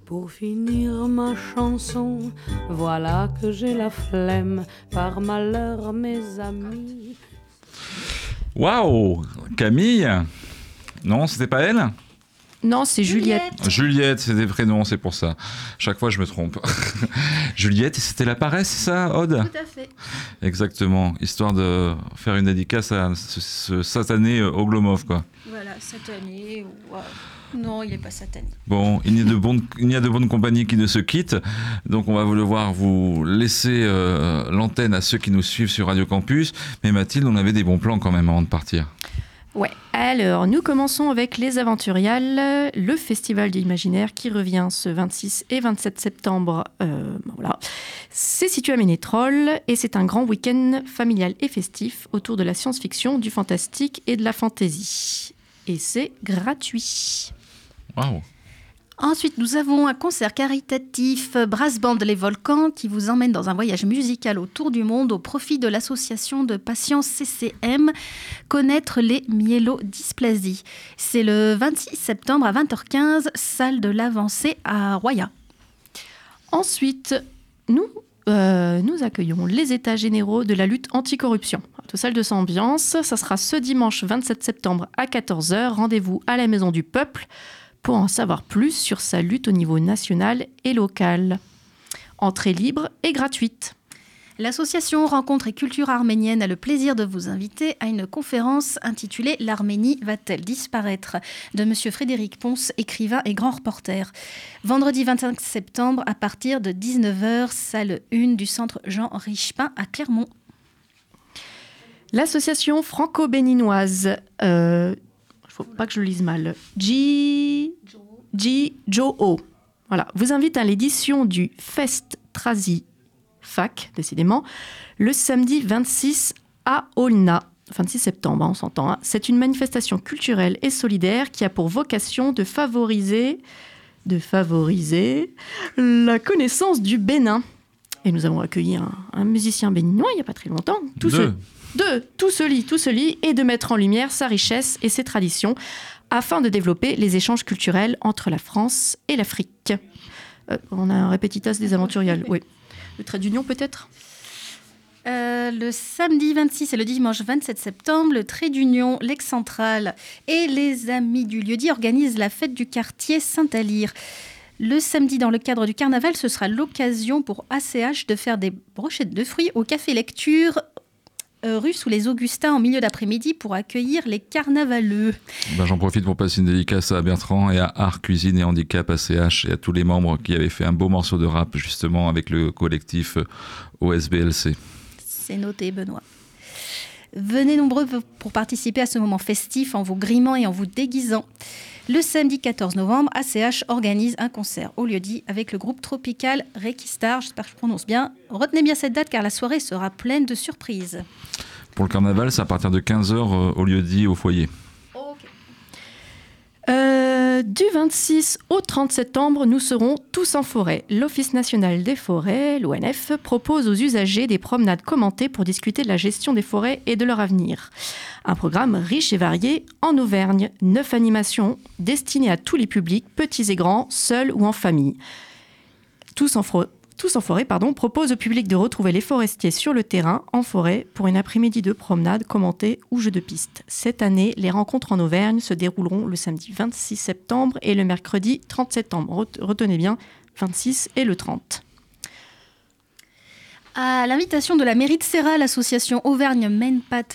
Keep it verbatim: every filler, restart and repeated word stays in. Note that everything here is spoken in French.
Pour finir ma chanson, voilà que j'ai la flemme, par malheur mes amis. Waouh, Camille? Non, c'était pas elle? Non, c'est Juliette. Juliette, Juliette, c'est des prénoms, c'est pour ça. Chaque fois, je me trompe. Juliette, et c'était la paresse, c'est ça, Aude? Tout à fait. Exactement, histoire de faire une dédicace à ce, ce satané Oglomov, quoi. Voilà, satané. Wow. Non, il n'est pas satané. Bon, il y a de bonnes, il y a de bonnes compagnies qui ne se quittent, donc on va vous devoir vous laisser euh, l'antenne à ceux qui nous suivent sur Radio Campus. Mais Mathilde, on avait des bons plans quand même avant de partir. Ouais, alors nous commençons avec Les Aventuriales, le festival de l'imaginaire qui revient ce vingt-six et vingt-sept septembre. Euh, voilà. C'est situé à Ménétrol et c'est un grand week-end familial et festif autour de la science-fiction, du fantastique et de la fantaisie. Et c'est gratuit. Waouh! Ensuite, nous avons un concert caritatif Brass Band Les Volcans qui vous emmène dans un voyage musical autour du monde au profit de l'association de patients C C M, Connaître les myélodysplasies. C'est le vingt-six septembre à vingt heures quinze, salle de l'Avancée à Roya. Ensuite, nous, euh, nous accueillons les états généraux de la lutte anticorruption. Tout salle de ambiance, ça sera ce dimanche vingt-sept septembre à quatorze heures. Rendez-vous à la Maison du Peuple pour en savoir plus sur sa lutte au niveau national et local. Entrée libre et gratuite. L'association Rencontres et Culture Arménienne a le plaisir de vous inviter à une conférence intitulée « L'Arménie va-t-elle disparaître ?» de M. Frédéric Ponce, écrivain et grand reporter. Vendredi vingt-cinq septembre à partir de dix-neuf heures, salle un du centre Jean Richepin à Clermont. L'association franco-béninoise, euh, il ne faut pas que je le lise mal, G... G... Joe. Voilà, vous invite à l'édition du Fest Trazi Fac, décidément, le samedi vingt-six à Aulna, vingt-six septembre, hein, on s'entend. Hein. C'est une manifestation culturelle et solidaire qui a pour vocation de favoriser, de favoriser la connaissance du Bénin. Et nous avons accueilli un, un musicien béninois il n'y a pas très longtemps. Tout Deux. Ce, deux. Tout se lit, tout se lit, et de mettre en lumière sa richesse et ses traditions afin de développer les échanges culturels entre la France et l'Afrique. Euh, on a un répétitas des aventuriales, oui. Le trait d'union peut-être euh, Le samedi vingt-six et le dimanche vingt-sept septembre, le Trait d'Union, l'Aix-Centrale et les Amis du Lieu-dit organisent la fête du quartier Saint-Alyre. Le samedi, dans le cadre du carnaval, ce sera l'occasion pour A C H de faire des brochettes de fruits au Café Lecture, euh, rue sous les Augustins, en milieu d'après-midi, pour accueillir les carnavaleux. Ben, j'en profite pour passer une dédicace à Bertrand et à Art, Cuisine et Handicap A C H et à tous les membres qui avaient fait un beau morceau de rap justement avec le collectif O S B L C. C'est noté, Benoît. Venez nombreux pour participer à ce moment festif en vous grimant et en vous déguisant. Le samedi quatorze novembre, A C H organise un concert au lieu-dit avec le groupe tropical Requistar. J'espère que je prononce bien. Retenez bien cette date car la soirée sera pleine de surprises. Pour le carnaval, c'est à partir de quinze heures euh, au lieu-dit au foyer. Okay. Euh, du vingt-six au trente septembre, nous serons tous en forêt. L'Office national des forêts, l'O N F, propose aux usagers des promenades commentées pour discuter de la gestion des forêts et de leur avenir. Un programme riche et varié en Auvergne. Neuf animations destinées à tous les publics, petits et grands, seuls ou en famille. Tous en, fro- tous en forêt pardon, propose au public de retrouver les forestiers sur le terrain, en forêt, pour une après-midi de promenade commentée ou jeu de piste. Cette année, les rencontres en Auvergne se dérouleront le samedi vingt-six septembre et le mercredi trente septembre. Retenez bien, vingt-six et le trente. À l'invitation de la mairie de Serra, l'association Auvergne Maine Pat